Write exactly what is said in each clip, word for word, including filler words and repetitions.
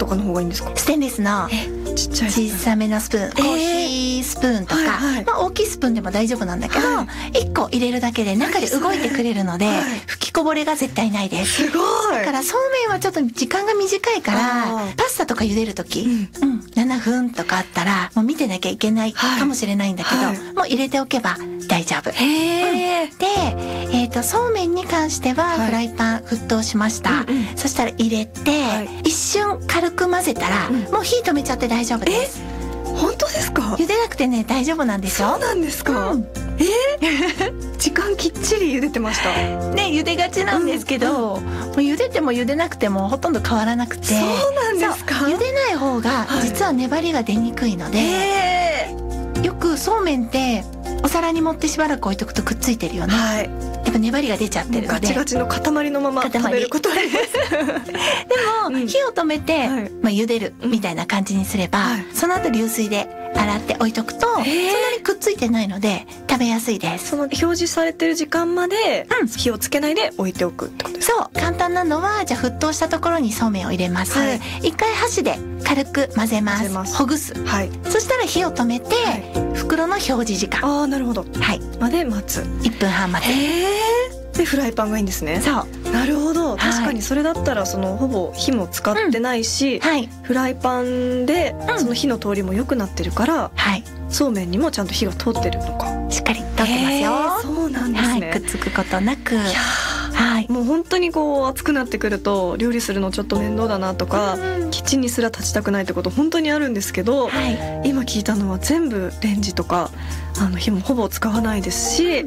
かの方がいいんですか？ ステンレスのちっちゃい小さめのスプーン、えー、コーヒースプーンとか、はいはい、まあ、大きいスプーンでも大丈夫なんだけど、はい、いっこ入れるだけで中で動いてくれるので、はい、吹きこぼれが絶対ないです。 すごい。 だからそうめんはちょっと時間が短いからパスタとか茹でるとき、うんうん、ななふんとかあったらもう見てなきゃいけないかもしれないんだけど、はいはい、もう入れておけば大丈夫。 へー、 うん、で、えーと、そうめんに関してはフライパン沸騰しました、はい、うんうん、そしたら入れて、はい、一瞬軽く混ぜたら、うん、もう火止めちゃって大丈夫です。 本当ですか？ 茹でなくてね大丈夫なんですよ。 そうなんですか、うん、えー、時間きっちり茹でてましたね。茹でがちなんですけど、うんうん、もう茹でても茹でなくてもほとんど変わらなくて。 そうなんですか？ 茹でない方が実は粘りが出にくいので、はい、よくそうめんってお皿に盛ってしばらく置いとくとくっついてるよね、はい、やっぱ粘りが出ちゃってるのでガチガチの塊のまま食べることありますでも、うん、火を止めて、はい、まあ、茹でるみたいな感じにすれば、はい、その後流水で洗って置いとくとそんなにくっついてないので食べやすいです。 その表示されてる時間まで火をつけないで置いておくってことですか？ そう、簡単なのはじゃあ沸騰したところにそうめんを入れます、はい、一回箸で軽く混ぜます、混ぜます、ほぐす、はい、そしたら火を止めて、はい、袋の表示時間、 あー、なるほど、 はい、 まで待つ。 いっぷんはん待つ。 へー、でフライパンがいいんですね。 そう、 なるほど、確かにそれだったらそのほぼ火も使ってないし、うん、はい、フライパンでその火の通りも良くなってるから、はい、そうめんにもちゃんと火が通ってるのか。 しっかり通ってますよ。 そうなんですね、 はい、くっつくことなく。いや、 はい、もう本当にこう暑くなってくると料理するのちょっと面倒だなとか、うん、キッチンにすら立ちたくないってこと本当にあるんですけど、はい、今聞いたのは全部レンジとかあの火もほぼ使わないですし、うん、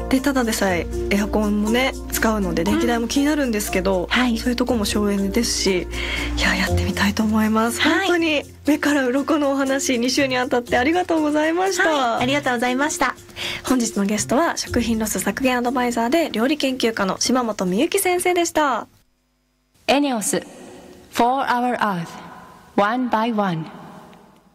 でただでさえエアコンもね使うので電気代も気になるんですけど、うん、はい、そういうとこも省エネですし、いや、やってみたいと思います、はい、本当に目から鱗のお話に週にあたってありがとうございました、 はい、ありがとうございました。 本日のゲストは食品ロス削減アドバイザーで料理研究家の島本美由先生でした。 エネオス For Our Earth One by One